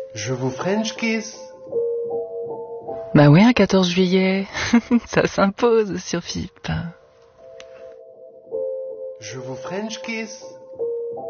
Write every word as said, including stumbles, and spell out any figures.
Je vous French kiss. Bah ouais, un quatorze juillet, ça s'impose sur F I P. Je vous French kiss.